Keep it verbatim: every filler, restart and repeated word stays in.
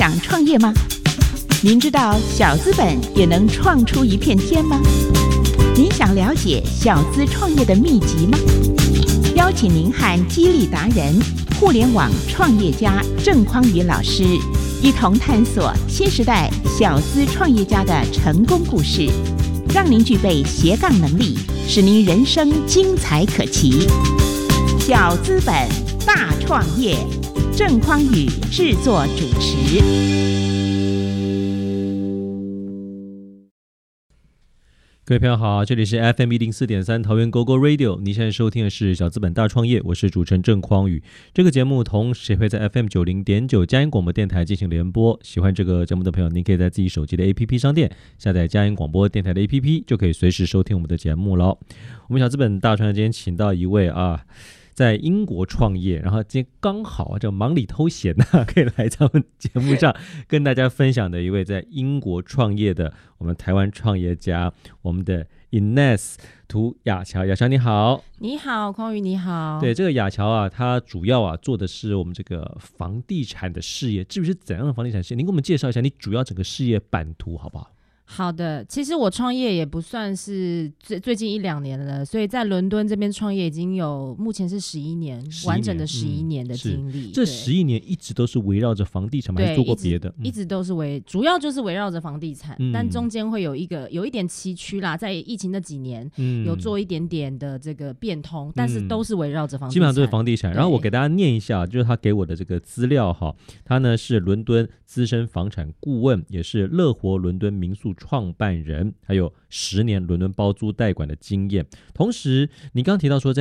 想创业吗？您知道小资本也能创出一片天吗？您想了解小资创业的秘籍吗？邀请您和激励达人、互联网创业家郑匡宇老师一同探索新时代小资创业家的成功故事，让您具备斜杠能力，使您人生精彩可期。小资本大创业，郑匡宇制作主持。 各位朋友好，这里是 F M 一零四点三桃园 Go Go Radio， 你现在收听的是小资本大创业，我是主持人郑匡宇。这个节目同时也会在 F M 九零点九佳音广播电台进行联播。喜欢这个节目的朋友，您可以在自己手机的 A P P 商店下载佳音广播电台的 A P P， 就可以随时收听我们的节目了。我们小资本大创业今天请到一位啊。在英国创业，然后今天刚好这忙里偷闲啊，可以来咱们节目上跟大家分享的一位在英国创业的我们台湾创业家，我们的 Ines 涂雅乔。雅乔你好。 你好，匡宇你好。 对，这个雅乔啊，他主要啊做的是我们这个房地产的事业。至于是怎样的房地产事业，您给我们介绍一下你主要整个事业版图好不好？ 好的，其实我创业也不算是最最近一两年了，所以在伦敦这边创业已经有目前是十一年，完整的十一年的经历。嗯、 这十一年一直都是围绕着房地产吗？还是做过别的？ 一直, 一直都是围，主要就是围绕着房地产， 嗯、 但中间会有一个有一点崎岖啦，在疫情那几年、嗯、有做一点点的这个变通，但是都是围绕着房地产， 基本上都是房地产。然后我给大家念一下，就是他给我的这个资料哈，他呢是伦敦资深房产顾问，也是乐活伦敦民宿创办人。还有十年伦敦包租代管的经验，同时你刚刚提到说在